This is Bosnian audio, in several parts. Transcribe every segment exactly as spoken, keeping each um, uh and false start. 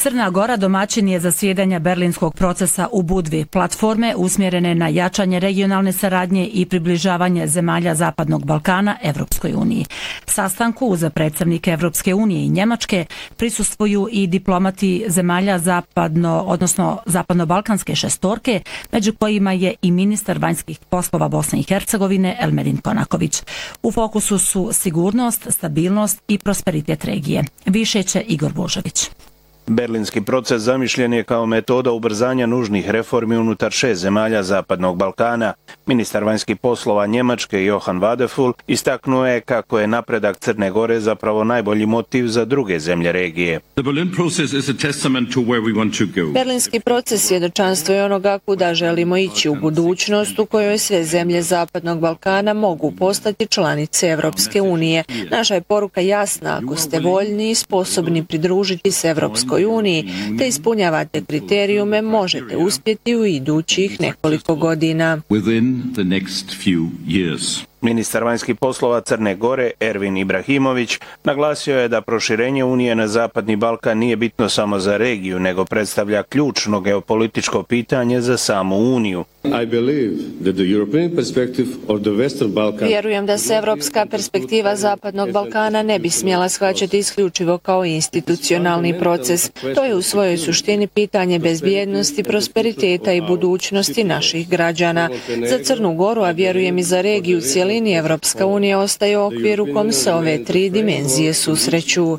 Crna Gora domaćin je zasjedanja Berlinskog procesa u Budvi, platforme usmjerene na jačanje regionalne saradnje i približavanje zemalja Zapadnog Balkana Evropskoj uniji. Sastanku uz predstavnike Evropske unije i Njemačke prisustvuju i diplomati zemalja zapadno, odnosno zapadno-balkanske šestorke, među kojima je i ministar vanjskih poslova Bosne i Hercegovine Elmedin Konaković. U fokusu su sigurnost, stabilnost i prosperitet regije. Više će Igor Božović. Berlinski proces zamišljen je kao metoda ubrzanja nužnih reformi unutar šest zemalja Zapadnog Balkana. Ministar vanjskih poslova Njemačke Johann Wadephul istaknuo je kako je napredak Crne Gore zapravo najbolji motiv za druge zemlje regije. Berlinski proces svjedočanstvo je onoga kuda želimo ići u budućnost u kojoj sve zemlje Zapadnog Balkana mogu postati članice Evropske unije. Naša je poruka jasna: ako ste voljni i sposobni pridružiti se Evropskoj uniji te ispunjavate kriterijume, možete uspjeti u idućih nekoliko godina. Ministar vanjskih poslova Crne Gore Ervin Ibrahimović naglasio je da proširenje Unije na Zapadni Balkan nije bitno samo za regiju, nego predstavlja ključno geopolitičko pitanje za samu Uniju. Vjerujem da se evropska perspektiva Zapadnog Balkana ne bi smjela shvaćati isključivo kao institucionalni proces. To je u svojoj suštini pitanje bezbjednosti, prosperiteta i budućnosti naših građana. Za Crnu Goru, a vjerujem i za regiju cijeli, Evropska unija ostaje u okviru u kom se ove tri dimenzije susreću.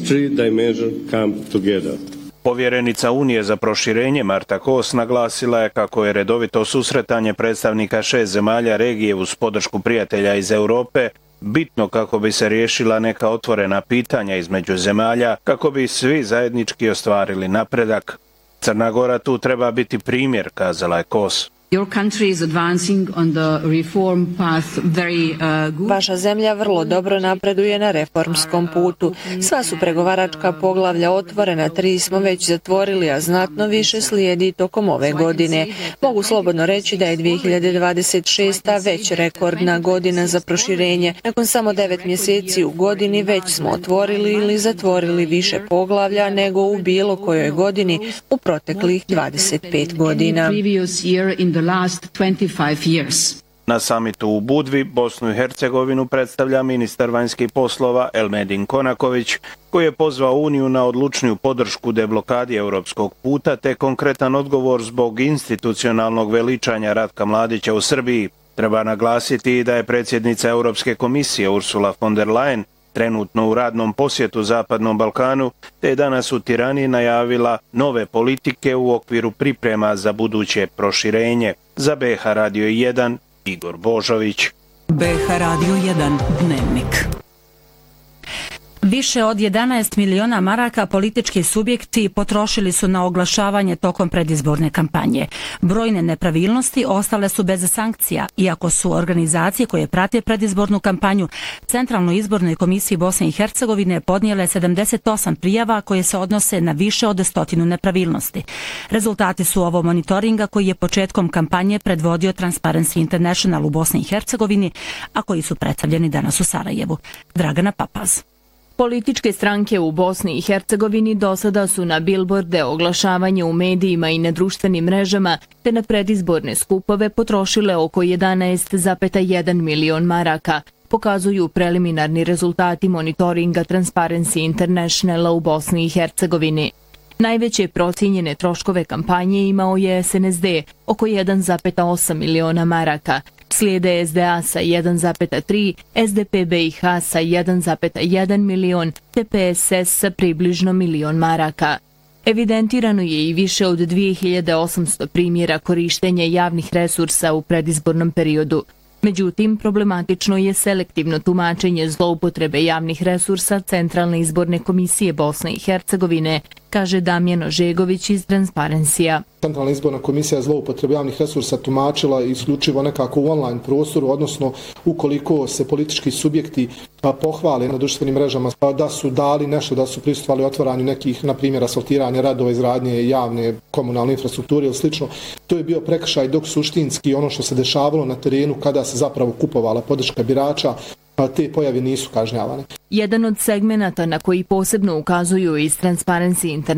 Povjerenica Unije za proširenje Marta Kos naglasila je kako je redovito susretanje predstavnika šest zemalja regije uz podršku prijatelja iz Europe bitno kako bi se riješila neka otvorena pitanja između zemalja, kako bi svi zajednički ostvarili napredak. Crna Gora tu treba biti primjer, kazala je Kos. Vaša zemlja vrlo dobro napreduje na reformskom putu. Sva su pregovaračka poglavlja otvorena, tri smo već zatvorili, a znatno više slijedi tokom ove godine. Mogu slobodno reći da je dvije hiljade dvadeset šesta. već rekordna godina za proširenje. Nakon samo devet mjeseci u godini već smo otvorili ili zatvorili više poglavlja nego u bilo kojoj godini u proteklih dvadeset pet godina. Na samitu u Budvi Bosnu i Hercegovinu predstavlja ministar vanjskih poslova Elmedin Konaković, koji je pozvao Uniju na odlučniju podršku deblokadi europskog puta te konkretan odgovor zbog institucionalnog veličanja Ratka Mladića u Srbiji. Treba naglasiti da je predsjednica Europske komisije Ursula von der Leyen trenutno u radnom posjetu Zapadnom Balkanu, te je danas u Tirani najavila nove politike u okviru priprema za buduće proširenje. Za B H Radio jedan, Igor Božović. B H Radio jedan, Dnevnik. Više od jedanaest miliona maraka politički subjekti potrošili su na oglašavanje tokom predizborne kampanje. Brojne nepravilnosti ostale su bez sankcija, iako su organizacije koje prate predizbornu kampanju Centralnoj izbornoj komisiji Bosne i Hercegovine podnijele sedamdeset osam prijava koje se odnose na više od stotinu nepravilnosti. Rezultati su ovo monitoringa koji je početkom kampanje predvodio Transparency International u Bosni i Hercegovini, a koji su predstavljeni danas u Sarajevu. Dragana Papaz. Političke stranke u Bosni i Hercegovini do sada su na bilborde, oglašavanje u medijima i na društvenim mrežama te na predizborne skupove potrošile oko jedanaest zarez jedan milion maraka, pokazuju preliminarni rezultati monitoringa Transparency Internationala u Bosni i Hercegovini. Najveće procijenjene troškove kampanje imao je S N S D, oko jedan zarez osam miliona maraka. Slijede S D A sa jedan zarez tri, S D P B i H sa jedan zarez jedan milion, te P S S sa približno milion maraka. Evidentirano je i više od dvije hiljade osamsto primjera korištenja javnih resursa u predizbornom periodu. Međutim, problematično je selektivno tumačenje zloupotrebe javnih resursa Centralne izborne komisije Bosne i Hercegovine, kaže Damjan Ožegović iz Transparencija. Centralna izborna komisija zloupotrebe javnih resursa tumačila isključivo nekako u online prostoru, odnosno ukoliko se politički subjekti pohvale na društvenim mrežama da su dali nešto, da su prisustvovali otvaranju nekih, na primjer, asfaltiranja radova, izgradnje javne komunalne infrastrukture ili slično. To je bio prekršaj, dok suštinski ono što se dešavalo na terenu kada se zapravo kupovala podrška birača, te pojave nisu kažnjavane. Jedan od segmenata na koji posebno ukazuju iz Transparency International